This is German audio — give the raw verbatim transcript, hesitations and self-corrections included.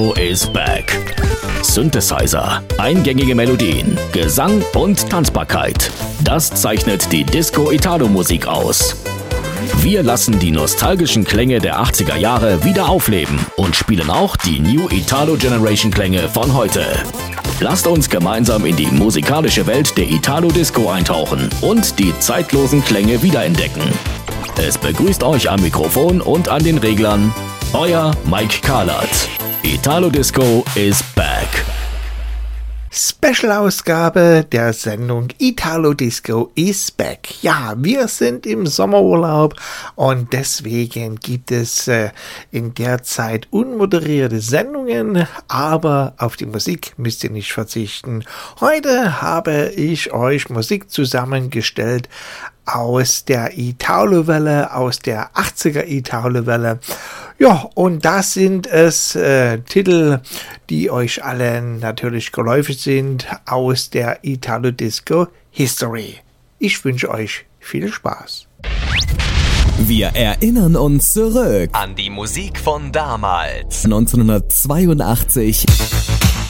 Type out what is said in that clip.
is back. Synthesizer, eingängige Melodien, Gesang und Tanzbarkeit. Das zeichnet die Disco-Italo-Musik aus. Wir lassen die nostalgischen Klänge der achtziger Jahre wieder aufleben und spielen auch die New Italo Generation Klänge von heute. Lasst uns gemeinsam in die musikalische Welt der Italo-Disco eintauchen und die zeitlosen Klänge wiederentdecken. Es begrüßt euch am Mikrofon und an den Reglern euer Mike Kahlert. Italo Disco is back. Special-Ausgabe der Sendung Italo Disco is back. Ja, wir sind im Sommerurlaub und deswegen gibt es äh, in der Zeit unmoderierte Sendungen, aber auf die Musik müsst ihr nicht verzichten. Heute habe ich euch Musik zusammengestellt aus der Italo-Welle, aus der achtziger Italo-Welle. Ja, und das sind es äh, Titel, die euch allen natürlich geläufig sind aus der Italo-Disco History. Ich wünsche euch viel Spaß. Wir erinnern uns zurück an die Musik von damals. neunzehnhundertzweiundachtzig